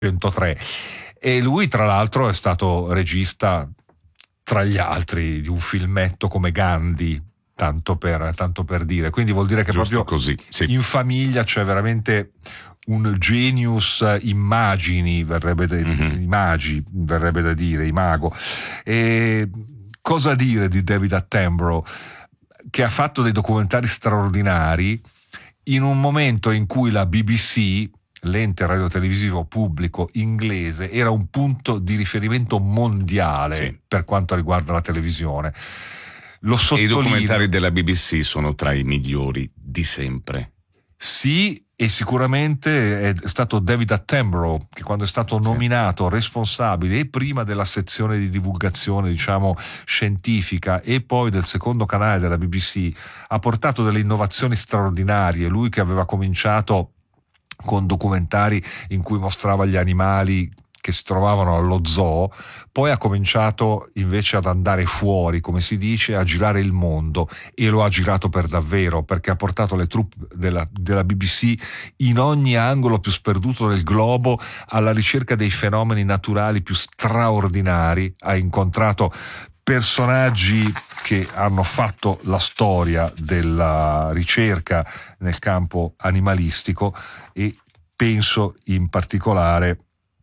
103. E lui tra l'altro è stato regista, tra gli altri, di un filmetto come Gandhi, tanto per dire, quindi vuol dire che Giusto proprio così, sì. in famiglia c'è veramente un genius immagini, verrebbe da dire, imago. E cosa dire di David Attenborough, che ha fatto dei documentari straordinari in un momento in cui la BBC, l'ente radiotelevisivo pubblico inglese, era un punto di riferimento mondiale, sì, per quanto riguarda la televisione. Lo e sottolineo. i documentari della BBC sono tra i migliori di sempre. Sì, e sicuramente è stato David Attenborough che, quando è stato nominato responsabile e prima della sezione di divulgazione, diciamo, scientifica, e poi del secondo canale della BBC, ha portato delle innovazioni straordinarie. Lui che aveva cominciato con documentari in cui mostrava gli animali che si trovavano allo zoo, poi ha cominciato invece ad andare fuori, come si dice, a girare il mondo, e lo ha girato per davvero, perché ha portato le troupe della BBC in ogni angolo più sperduto del globo alla ricerca dei fenomeni naturali più straordinari. Ha incontrato personaggi che hanno fatto la storia della ricerca nel campo animalistico, e penso in particolare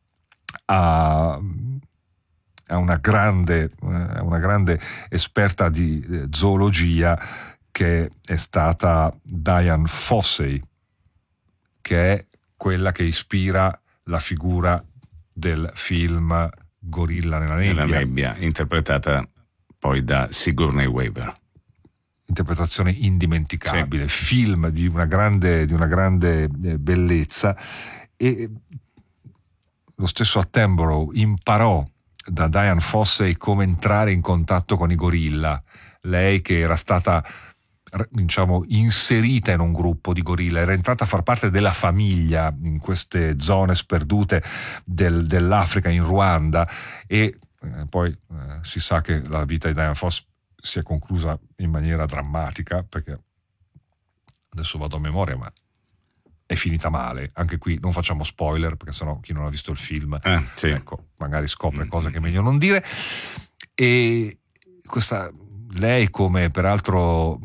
a una grande esperta di zoologia, che è stata Dian Fossey, che è quella che ispira la figura del film Gorilla nella nebbia, interpretata poi da Sigourney Weaver. Interpretazione indimenticabile, film di una grande bellezza. E lo stesso Attenborough imparò da Dian Fossey come entrare in contatto con i gorilla. Lei, che era stata, diciamo, inserita in un gruppo di gorilla, era entrata a far parte della famiglia in queste zone sperdute dell'Africa, in Ruanda, e poi si sa che la vita di Dian Fossey si è conclusa in maniera drammatica, perché adesso vado a memoria, ma è finita male. Anche qui non facciamo spoiler, perché sennò chi non ha visto il film ecco, magari scopre cose che è meglio non dire. E lei, come peraltro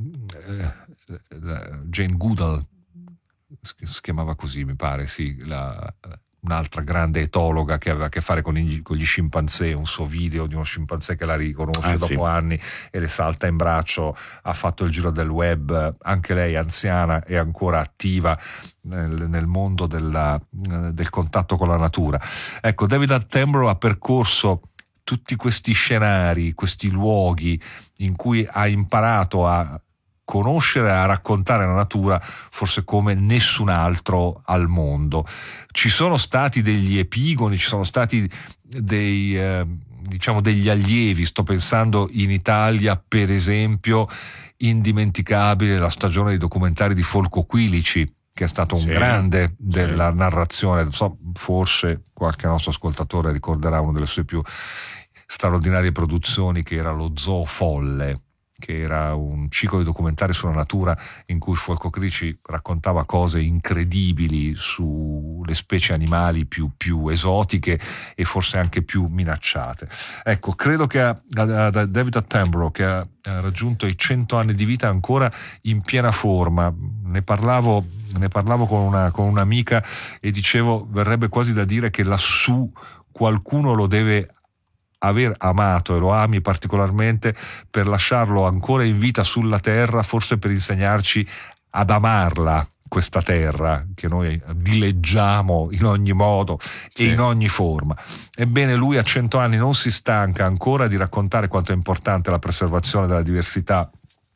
Jane Goodall, si chiamava così, mi pare, sì, un'altra grande etologa che aveva a che fare con gli scimpanzé, un suo video di uno scimpanzé che la riconosce dopo anni e le salta in braccio, ha fatto il giro del web, anche lei anziana e ancora attiva nel mondo del contatto con la natura. Ecco, David Attenborough ha percorso tutti questi scenari, questi luoghi in cui ha imparato a conoscere, a raccontare la natura forse come nessun altro al mondo. Ci sono stati degli epigoni, ci sono stati degli allievi. Sto pensando in Italia, per esempio, indimenticabile la stagione dei documentari di Folco Quilici, che è stato un grande della narrazione. Forse qualche nostro ascoltatore ricorderà una delle sue più straordinarie produzioni, che era Lo Zoo Folle, che era un ciclo di documentari sulla natura in cui Folco Quilici raccontava cose incredibili sulle specie animali più esotiche e forse anche più minacciate. Ecco, credo che David Attenborough, che ha raggiunto i 100 anni di vita, ancora in piena forma. Ne parlavo con un'amica e dicevo, verrebbe quasi da dire che lassù qualcuno lo deve aver amato, e lo ami particolarmente, per lasciarlo ancora in vita sulla terra, forse per insegnarci ad amarla, questa terra che noi dileggiamo in ogni modo e in ogni forma. Ebbene, lui a 100 anni non si stanca ancora di raccontare quanto è importante la preservazione della diversità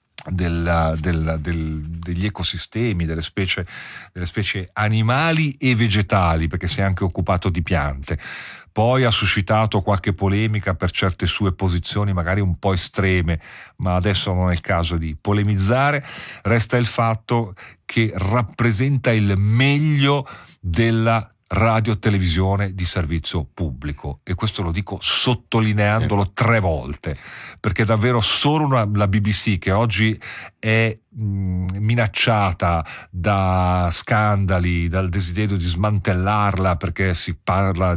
degli ecosistemi, delle specie animali e vegetali, perché si è anche occupato di piante. Poi ha suscitato qualche polemica per certe sue posizioni magari un po' estreme, ma adesso non è il caso di polemizzare. Resta il fatto che rappresenta il meglio della radio televisione di servizio pubblico, e questo lo dico sottolineandolo 3 volte, perché davvero solo la BBC, che oggi è minacciata da scandali, dal desiderio di smantellarla perché si parla